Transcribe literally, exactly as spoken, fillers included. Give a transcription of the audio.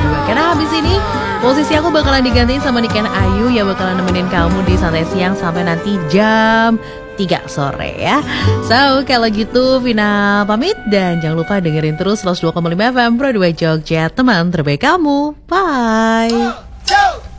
dua. Karena habis ini posisi aku bakalan digantiin sama Niken Ayu yang bakalan nemenin kamu di Santai Siang sampai nanti jam tiga sore ya. So, kalau gitu Vina pamit dan jangan lupa dengerin terus seratus dua koma lima F M Broadway Jogja, teman terbaik kamu. Bye.